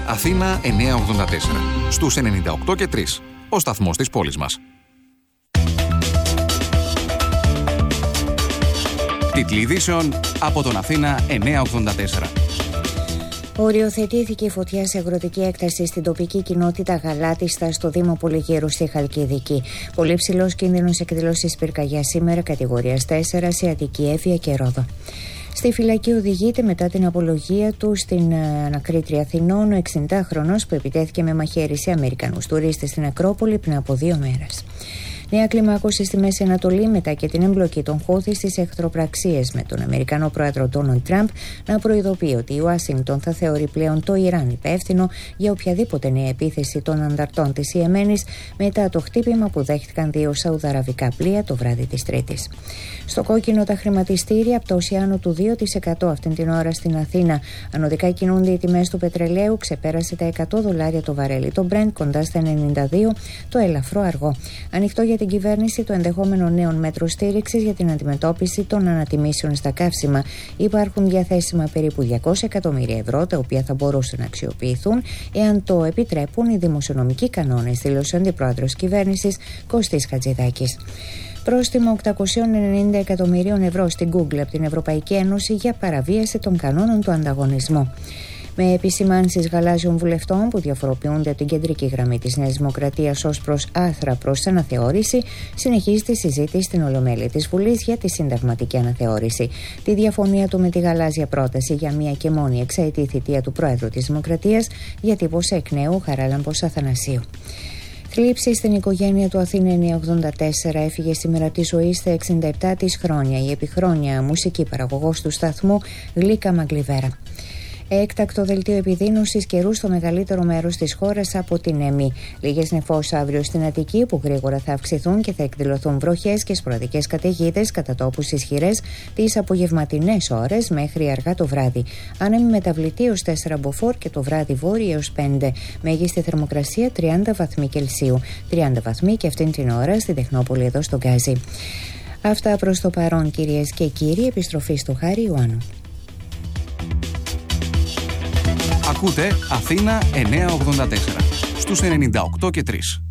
Αθήνα 984. Στους 98 και 3. Ο σταθμός της πόλης μας. Τίτλοι ειδήσεων από τον Αθήνα 984. Οριοθετήθηκε η φωτιά σε αγροτική έκταση στην τοπική κοινότητα Γαλάτιστα στο Δήμο Πολυγύρου στη Χαλκιδική. Πολύ ψηλός κίνδυνος εκδηλώσεις πυρκαγιά σήμερα, κατηγορίας 4 σε Αττική, Έφεια και Ρόδο. Στη φυλακή οδηγείται μετά την απολογία του στην ανακρίτρια Αθηνών ο 60χρονος που επιτέθηκε με μαχαίρι σε Αμερικανούς τουρίστες στην Ακρόπολη πριν από 2 μέρες. Νέα κλιμάκωση στη Μέση Ανατολή μετά και την εμπλοκή των Χούθι στις εχθροπραξίες με τον Αμερικανό πρόεδρο Ντόναλντ Τραμπ να προειδοποιεί ότι η Ουάσιγκτον θα θεωρεί πλέον το Ιράν υπεύθυνο για οποιαδήποτε νέα επίθεση των ανταρτών της Ιεμένης μετά το χτύπημα που δέχτηκαν 2 σαουδαραβικά πλοία το βράδυ της Τρίτης. Στο κόκκινο τα χρηματιστήρια πτώση άνω του 2% αυτήν την ώρα στην Αθήνα. Ανωδικά κινούνται οι τιμές του πετρελαίου, ξεπέρασε τα $100 το βαρέλι. Το Brent κοντά στα 92, το ελαφρό αργό. Ανοιχτό για την κυβέρνηση το ενδεχόμενο νέων μέτρων στήριξης για την αντιμετώπιση των ανατιμήσεων στα καύσιμα. Υπάρχουν διαθέσιμα περίπου 200 εκατομμύρια ευρώ, τα οποία θα μπορούσαν να αξιοποιηθούν εάν το επιτρέπουν οι δημοσιονομικοί κανόνες, δήλωσε ο αντιπρόεδρος κυβέρνησης Κωστής Χατζηδάκης. Πρόστιμο 890 εκατομμυρίων ευρώ στην Google από την Ευρωπαϊκή Ένωση για παραβίαση των κανόνων του ανταγωνισμού. Με επισημάνσεις γαλάζιων βουλευτών που διαφοροποιούνται από την κεντρική γραμμή της Νέας Δημοκρατίας ως προς άρθρα προς αναθεώρηση, συνεχίζει τη συζήτηση στην Ολομέλεια της Βουλής για τη συνταγματική αναθεώρηση. Τη διαφωνία του με τη γαλάζια πρόταση για μία και μόνη εξαετή θητεία του Πρόεδρου της Δημοκρατίας διατύπωσε εκ νέου Χαράλαμπος Αθανασίου. Θλίψη στην οικογένεια του Αθήνα 984. Έφυγε σήμερα τη ζωή στα 67 της χρόνια η επιχρόνια μουσική παραγωγός του σταθμού Γλίκα Μαγκλιβέρα. Έκτακτο δελτίο επιδείνωσης καιρού στο μεγαλύτερο μέρος της χώρας από την ΕΜΗ. Λίγες νεφώσεις αύριο στην Αττική που γρήγορα θα αυξηθούν και θα εκδηλωθούν βροχές και σποραδικές καταιγίδες κατά τόπους ισχυρές τις απογευματινές ώρες μέχρι αργά το βράδυ. Άνεμοι μεταβλητή ως 4 μποφόρ και το βράδυ βόρειο έως 5. Μέγιστη θερμοκρασία 30 βαθμοί Κελσίου. 30 βαθμοί και αυτήν την ώρα στην Τεχνόπολη εδώ στο Γκάζι. Αυτά προς το παρόν, κυρίες και κύριοι. Επιστροφή στο Χάρη Ιωάννου. Ακούτε Αθήνα 984 στους 98 και 3.